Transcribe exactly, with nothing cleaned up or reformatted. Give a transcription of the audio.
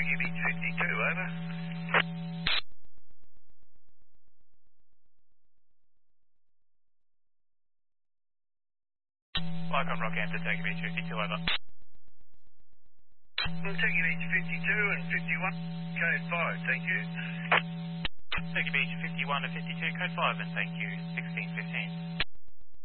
Turkey Beach fifty-two, over. Lycon Rockhampton, Turkey Beach fifty-two, over. Well, Turkey Beach fifty-two and fifty-one, code five, thank you. Turkey Beach fifty-one and fifty-two, code five, and thank you, sixteen fifteen.